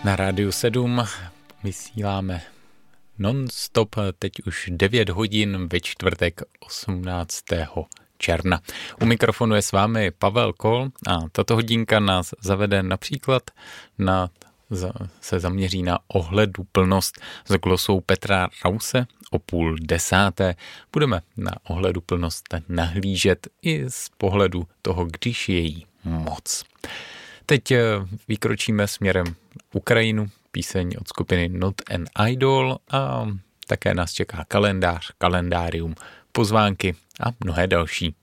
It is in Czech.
Na Rádiu 7 vysíláme non-stop, teď už 9 hodin ve čtvrtek 18. června. U mikrofonu je s vámi Pavel Kol a tato hodinka nás zavede například se zaměří na ohleduplnost s glosou Petra Rause o 9:30. Budeme na ohleduplnost nahlížet i z pohledu toho, když je jí moc. Teď vykročíme směrem Ukrajinu, píseň od skupiny Not an Idol a také nás čeká kalendář, kalendárium, pozvánky a mnohé další.